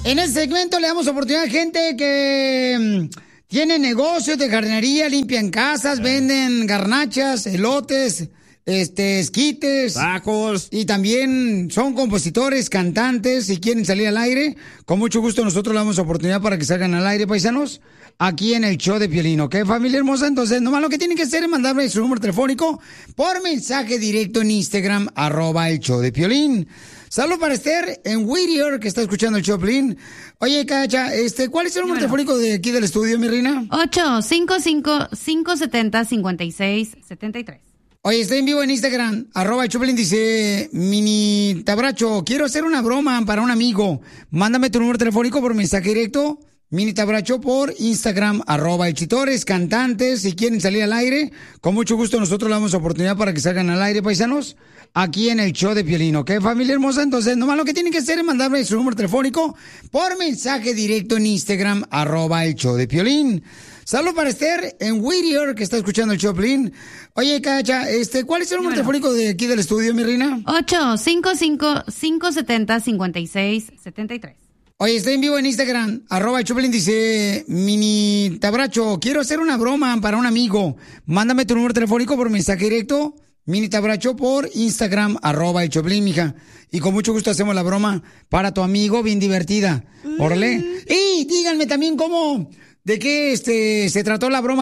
En este segmento le damos oportunidad a gente que tiene negocios de jardinería, limpian casas, venden garnachas, elotes, esquites, tacos. Y también son compositores, cantantes, y quieren salir al aire. Con mucho gusto nosotros le damos oportunidad para que salgan al aire, paisanos, aquí en el show de Piolín, ¿ok, familia hermosa? Entonces, nomás lo que tienen que hacer es mandarme su número telefónico por mensaje directo en Instagram, @el show de Piolín. Saludos para Esther en Whittier, que está escuchando el show de Piolín. Oye, Cacha, ¿cuál es el número telefónico de aquí del estudio, mi reina? 855-570-5673. Oye, estoy en vivo en Instagram, @el Choplin, dice Mini Tabracho, quiero hacer una broma para un amigo. Mándame tu número telefónico por mensaje directo, Mini Tabracho, por Instagram, @chitores, cantantes, si quieren salir al aire, con mucho gusto nosotros le damos oportunidad para que salgan al aire, paisanos, aquí en el show de Piolín, ¿ok, familia hermosa? Entonces, nomás lo que tienen que hacer es mandarme su número telefónico por mensaje directo en Instagram, @el show de Piolín. Salud para Esther en Whittier, que está escuchando el show de Piolín. Oye, Cacha, ¿cuál es el número telefónico de aquí del estudio, mi reina? 855-570-5673. Oye, estoy en vivo en Instagram, @el Choplin, dice Mini Tabracho, quiero hacer una broma para un amigo. Mándame tu número telefónico por mensaje directo, Mini Tabracho, por Instagram, @el Choplin, mija. Y con mucho gusto hacemos la broma para tu amigo, bien divertida. Órale. Y díganme también de qué se trató la broma